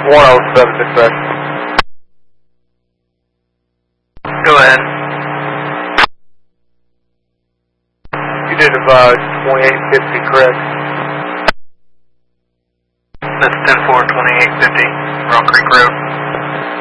107 dispatch. Go ahead. You did about 2850, correct? That's 10-4, 2850, Rock Creek Road.